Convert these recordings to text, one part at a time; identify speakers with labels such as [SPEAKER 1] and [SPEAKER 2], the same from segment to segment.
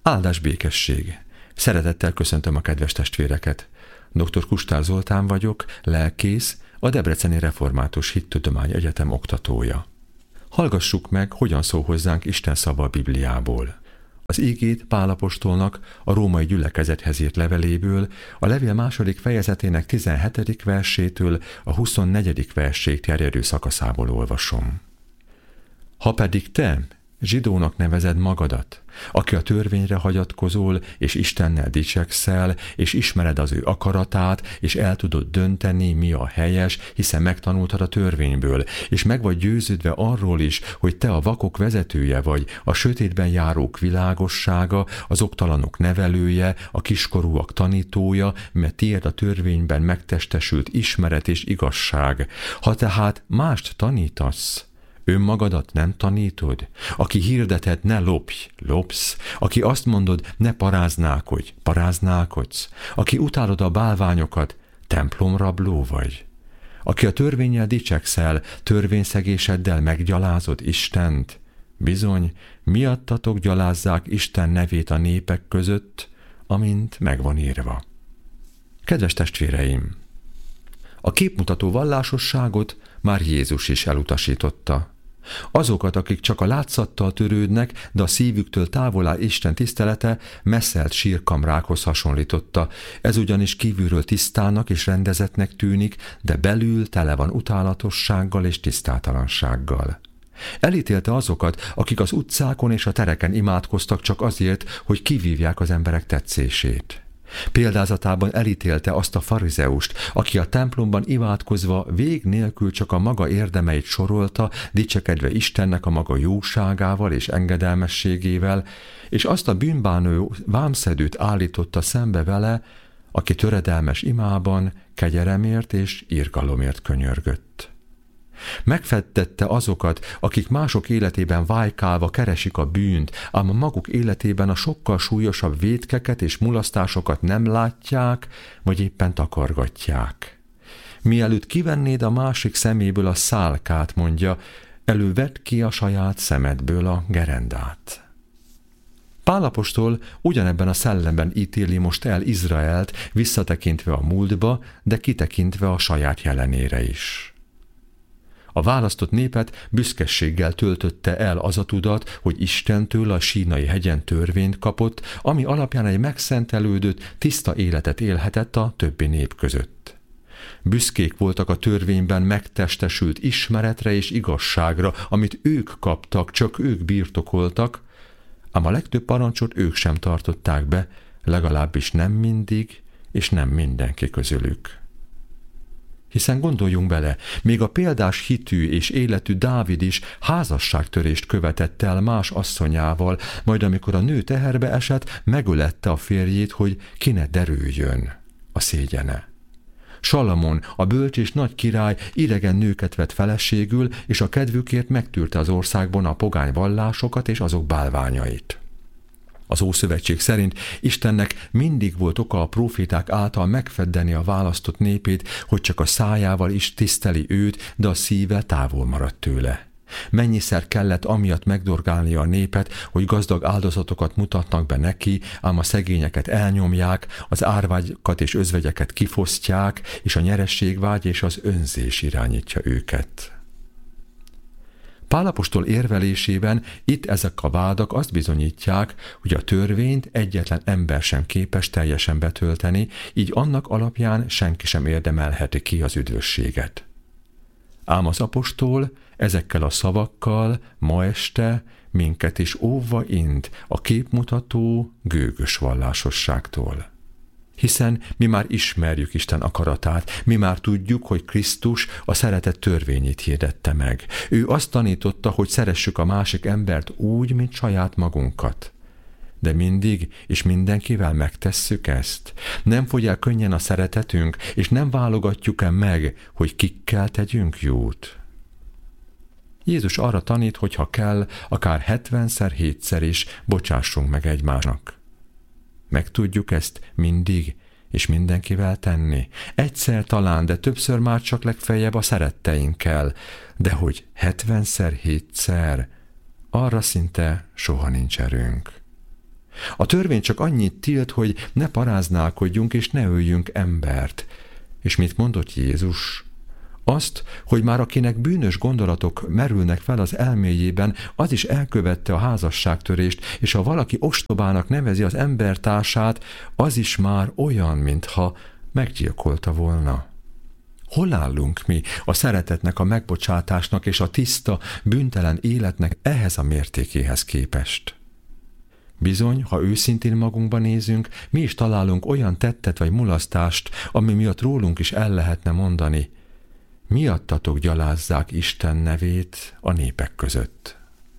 [SPEAKER 1] Áldás békesség! Szeretettel köszöntöm a kedves testvéreket. Dr. Kustár Zoltán vagyok, lelkész, a Debreceni Református Hittudomány Egyetem oktatója. Hallgassuk meg, hogyan szól hozzánk Isten szava a Bibliából. Az ígét Pál apostolnak a római gyülekezethez írt leveléből, a levél 2. fejezetének 17. versétől a 24. verséig terjedő szakaszából olvasom. Ha pedig te zsidónak nevezed magadat, aki a törvényre hagyatkozol, és Istennel dicsekszel, és ismered az ő akaratát, és el tudod dönteni, mi a helyes, hiszen megtanultad a törvényből, és meg vagy győződve arról is, hogy te a vakok vezetője vagy, a sötétben járók világossága, az oktalanok nevelője, a kiskorúak tanítója, mert tiéd a törvényben megtestesült ismeret és igazság. Ha tehát mást tanítasz, önmagadat nem tanítod? Aki hirdeted, ne lopj, lopsz. Aki azt mondod, ne paráználkodj, paráználkodsz. Aki utálod a bálványokat, templomrabló vagy. Aki a törvénnyel dicsekszel, törvényszegéseddel meggyalázod Istent. Bizony, miattatok gyalázzák Isten nevét a népek között, amint megvan írva. Kedves testvéreim! A képmutató vallásosságot már Jézus is elutasította. Azokat, akik csak a látszattal törődnek, de a szívüktől távol áll Isten tisztelete, messzelt sírkamrákhoz hasonlította. Ez ugyanis kívülről tisztának és rendezetnek tűnik, de belül tele van utálatossággal és tisztátalansággal. Elítélte azokat, akik az utcákon és a tereken imádkoztak csak azért, hogy kivívják az emberek tetszését. Példázatában elítélte azt a farizeust, aki a templomban imádkozva vég nélkül csak a maga érdemeit sorolta, dicsekedve Istennek a maga jóságával és engedelmességével, és azt a bűnbánó vámszedőt állította szembe vele, aki töredelmes imában kegyelmért és irgalomért könyörgött. Megfettette azokat, akik mások életében vájkálva keresik a bűnt, ám a maguk életében a sokkal súlyosabb vétkeket és mulasztásokat nem látják, vagy éppen takargatják. Mielőtt kivennéd a másik szeméből a szálkát, mondja, elővedd ki a saját szemedből a gerendát. Pál apostol ugyanebben a szellemben ítéli most el Izraelt, visszatekintve a múltba, de kitekintve a saját jelenére is. A választott népet büszkeséggel töltötte el az a tudat, hogy Istentől a Sínai hegyen törvényt kapott, ami alapján egy megszentelődött, tiszta életet élhetett a többi nép között. Büszkék voltak a törvényben megtestesült ismeretre és igazságra, amit ők kaptak, csak ők birtokoltak, ám a legtöbb parancsot ők sem tartották be, legalábbis nem mindig, és nem mindenki közülük. Hiszen gondoljunk bele, még a példás hitű és életű Dávid is házasságtörést követett el más asszonyával, majd amikor a nő teherbe esett, megölette a férjét, hogy ki ne derüljön a szégyene. Salamon, a bölcs és nagy király idegen nőket vett feleségül, és a kedvükért megtűrte az országban a pogány vallásokat és azok bálványait. Az Ószövetség szerint Istennek mindig volt oka a próféták által megfeddeni a választott népét, hogy csak a szájával is tiszteli őt, de a szíve távol maradt tőle. Mennyiszer kellett amiatt megdorgálnia a népet, hogy gazdag áldozatokat mutatnak be neki, ám a szegényeket elnyomják, az árvágyakat és özvegyeket kifosztják, és a nyerességvágy és az önzés irányítja őket. Pál apostol érvelésében itt ezek a vádak azt bizonyítják, hogy a törvényt egyetlen ember sem képes teljesen betölteni, így annak alapján senki sem érdemelheti ki az üdvösséget. Ám az apostol ezekkel a szavakkal ma este minket is óvva int a képmutató, gőgös vallásosságtól. Hiszen mi már ismerjük Isten akaratát, mi már tudjuk, hogy Krisztus a szeretet törvényét hirdette meg. Ő azt tanította, hogy szeressük a másik embert úgy, mint saját magunkat. De mindig és mindenkivel megtesszük ezt. Nem fogy el könnyen a szeretetünk, és nem válogatjuk-e meg, hogy kikkel tegyünk jót. Jézus arra tanít, hogy ha kell, akár 70-szer, 7-szer is bocsássunk meg egymásnak. Meg tudjuk ezt mindig és mindenkivel tenni. Egyszer talán, de többször már csak legfeljebb a szeretteinkkel. De hogy 70-szer, 7-szer, arra szinte soha nincs erőnk. A törvény csak annyit tilt, hogy ne paráználkodjunk és ne öljünk embert. És mit mondott Jézus? Azt, hogy már akinek bűnös gondolatok merülnek fel az elméjében, az is elkövette a házasságtörést, és ha valaki ostobának nevezi az embertársát, az is már olyan, mintha meggyilkolta volna. Hol állunk mi a szeretetnek, a megbocsátásnak és a tiszta, bűntelen életnek ehhez a mértékéhez képest? Bizony, ha őszintén magunkba nézünk, mi is találunk olyan tettet vagy mulasztást, ami miatt rólunk is el lehetne mondani: miattatok gyalázzák Isten nevét a népek között.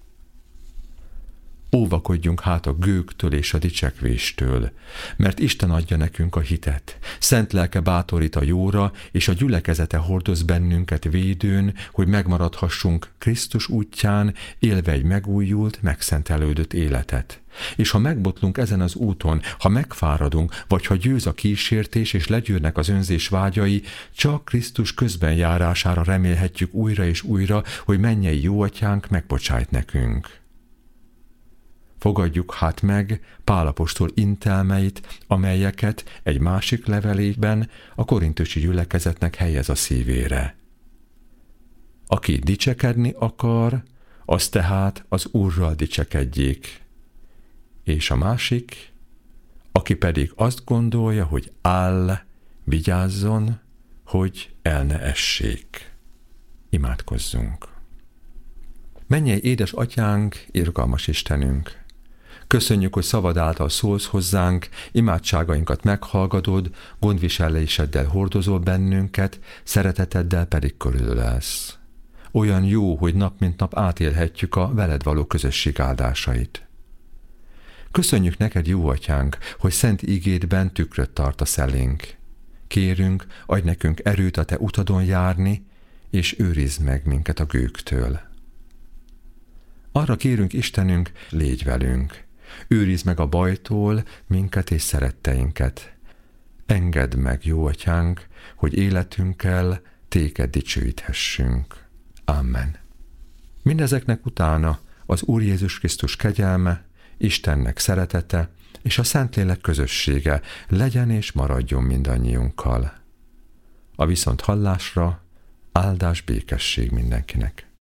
[SPEAKER 1] Óvakodjunk hát a gőgtől és a dicsekvéstől, mert Isten adja nekünk a hitet. Szent lelke bátorít a jóra, és a gyülekezete hordoz bennünket védőn, hogy megmaradhassunk Krisztus útján, élve egy megújult, megszentelődött életet. És ha megbotlunk ezen az úton, ha megfáradunk, vagy ha győz a kísértés és legyűrnek az önzés vágyai, csak Krisztus közbenjárására remélhetjük újra és újra, hogy mennyei jóatyánk megbocsájt nekünk. Fogadjuk hát meg Pál apostol intelmeit, amelyeket egy másik levelében a korintusi gyülekezetnek helyez a szívére. Aki dicsekedni akar, az tehát az Úrral dicsekedjék. És a másik, aki pedig azt gondolja, hogy áll, vigyázzon, hogy el ne essék. Imádkozzunk. Mennyei édes atyánk, irgalmas Istenünk! Köszönjük, hogy szavad által szólsz hozzánk, imádságainkat meghallgatod, gondviseléseddel hordozol bennünket, szereteteddel pedig körülölelsz. Olyan jó, hogy nap mint nap átélhetjük a veled való közösség áldásait. Köszönjük neked, jó atyánk, hogy szent ígédben tükröt tartasz elénk. Kérünk, adj nekünk erőt a te utadon járni, és őrizd meg minket a gőgtől. Arra kérünk, Istenünk, légy velünk. Őrizd meg a bajtól minket és szeretteinket. Engedd meg, jó atyánk, hogy életünkkel téged dicsőíthessünk. Amen. Mindezeknek utána az Úr Jézus Krisztus kegyelme, Istennek szeretete és a Szentlélek közössége legyen és maradjon mindannyiunkkal. A viszonthallásra áldás, békesség mindenkinek.